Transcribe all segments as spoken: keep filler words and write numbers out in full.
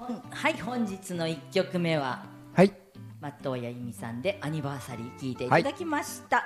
はい、本日のいっきょくめは、 はい、 松任谷由実さんでアニバーサリー聴いていただきました、はい、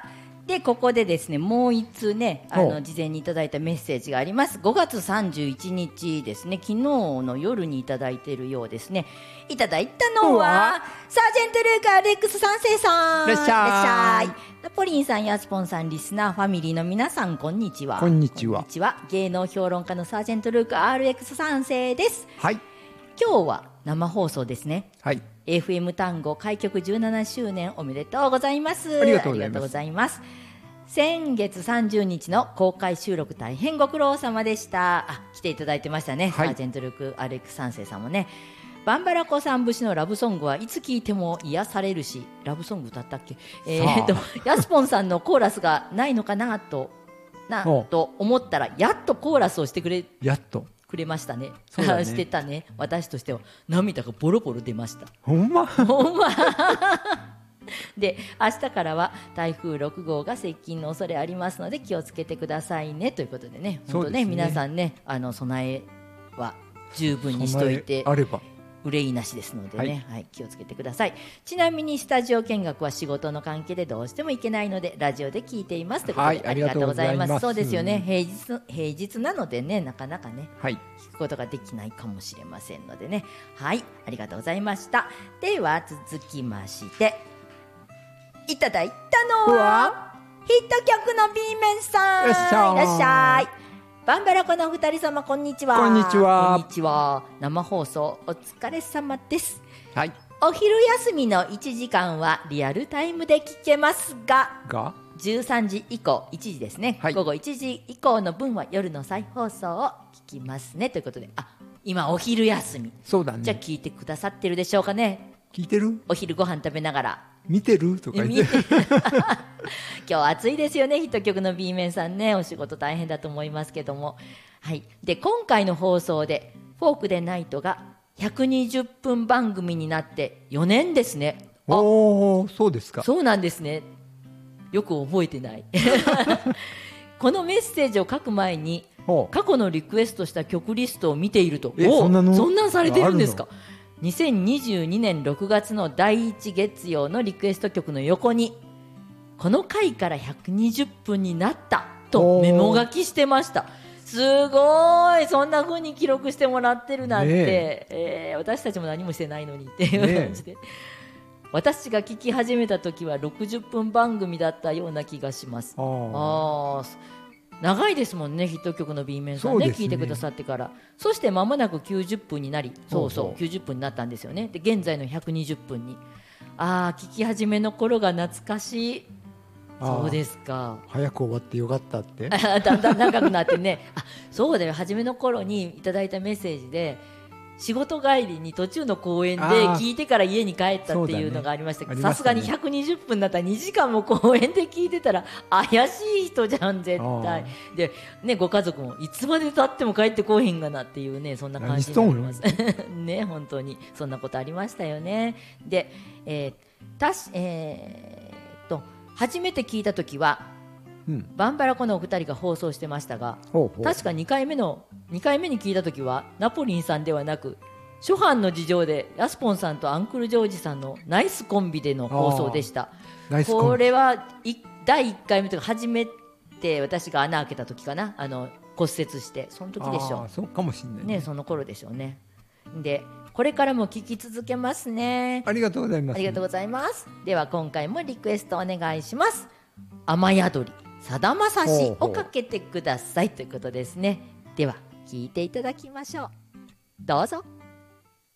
でここでですねもう一通ねあの事前にいただいたメッセージがあります。ごがつさんじゅういちにちですね、昨日の夜にいただいているようですね。いただいたのはサージェントルークアレックスさん世さん、 いらっしゃい。 ナポリンさん、ヤスポンさん、リスナーファミリーの皆さん、こんにちは。 こんにちは。 こんにちは。芸能評論家のサージェントルーク アールエックスさん 世です。 はい。 今日は生放送ですね。 はい。 エフエム 単語開局じゅうななしゅうねんおめでとうございます。 ありがとうございます。ありがとうございます。 先月さんじゅうにちの公開収録大変ご苦労様でした。あ、来ていただいてましたね。はい、サージェントルークアレックスさん世さんもね。バンバラコさん節のラブソングはいつ聴いても癒されるし、ラブソング歌ったっけ、えー、とヤスポンさんのコーラスがないのかなとなと思ったら、やっとコーラスをしてくれやっとくれましたね。 そうだねしてたね。私としては涙がボロボロ出ました。 ほんまほんまで、明日からは台風ろくごうが接近の恐れありますので気をつけてくださいねということでね、本当ね、皆さんね、あの備えは十分にしといてあれば憂いなしですのでね、はいはい、気をつけてください。ちなみにスタジオ見学は仕事の関係でどうしても行けないのでラジオで聞いていますということで、はい、ありがとうございます。そうですよね、平日、平日なのでね、なかなかね、はい、聞くことができないかもしれませんのでね、はい、ありがとうございました。では続きましていただいたのはヒット曲の B 面さん、いらっしゃい。バンバラコのお二人様、こんにちは。 こんにちは。 こんにちは。生放送お疲れ様です。 はい。 お昼休みのいちじかんはリアルタイムで聞けますが、 がじゅうさんじ以降、いちじですね、はい、午後いちじ以降の分は夜の再放送を聞きますねということで、あ、今お昼休み。 そうだね。 じゃあ聞いてくださってるでしょうかね。 聞いてる？ お昼ご飯食べながら見てるとか言って今日暑いですよね、ヒット曲の B 面さんね、お仕事大変だと思いますけども、はい。で今回の放送でフォークでナイトがひゃくにじゅっぷん番組になってよねんですね。 おお、そうですか。 そうなんですね。よく覚えてないこのメッセージを書く前に過去のリクエストした曲リストを見ていると、 えそんなのそんなんされてるんですか。にせんにじゅうにねんろくがつのだいいち月曜のリクエスト曲の横にこの回からひゃくにじゅっぷんになったとメモ書きしてました。すごい、そんな風に記録してもらってるなんて、ねえー、私たちも何もしてないのにっていう感じで、ね、私が聞き始めた時はろくじゅっぷん番組だったような気がします。ああ、長いですもんね、ヒット曲の B 面さん ね, ね聞いてくださってから。そして間もなくきゅうじゅっぷんになり、そうそうきゅうじゅっぷんになったんですよね。で現在のひゃくにじゅっぷんに、ああ聞き始めの頃が懐かしい。そうですか。 早く終わってよかったってだんだん長くなってねあ、そうだよ、初めの頃にいただいたメッセージで仕事帰りに途中の公園で聞いてから家に帰ったっていうのがありましたけど、さすがにひゃくにじゅっぷんだったらにじかんも公園で聞いてたら怪しい人じゃん絶対で、ね、ご家族もいつまで経っても帰ってこうへんがなっていうね、そんな感じになりますね。本当にそんなことありましたよね。で、えーたしえー、っと初めて聞いた時は、うん、バンバラコのお二人が放送してましたが、ほうほう、確かにかいめのにかいめに聞いた時はナポリンさんではなく諸般の事情でヤスポンさんとアンクルジョージさんのナイスコンビでの放送でした。これはいだいいっかいめというか初めて私が穴開けた時かな、あの骨折してその時でしょう。 そうかもしれないね, ねその頃でしょうね。でこれからも聞き続けますね。 ありがとうございます。 ありがとうございます。では今回もリクエストお願いします。雨宿りさだまさしをかけてくださいということですね。では聞いていただきましょう。どうぞ。